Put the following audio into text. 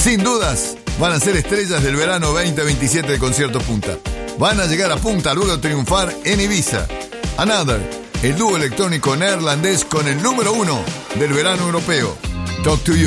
sin dudas, van a ser estrellas del verano 2027 de Concierto Punta. Van a llegar a punta luego de triunfar en Ibiza. Another, el dúo electrónico neerlandés con el número 1 del verano europeo. Talk to You.